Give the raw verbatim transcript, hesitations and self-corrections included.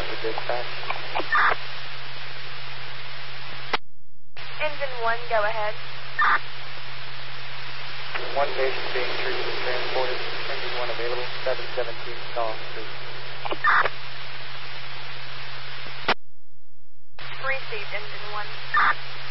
respond to dispatch. Engine one, go ahead. One patient being treated and transported. Engine one available. seven seventeen Song Street. Received, engine one.